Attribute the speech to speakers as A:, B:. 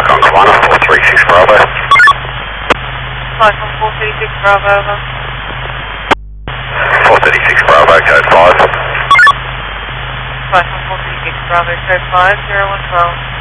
A: Concord 1, 436 Bravo.
B: Flight from 436 Bravo, over.
A: 436 Bravo, code 5.
B: Flight from 436 Bravo, code 5, 0112.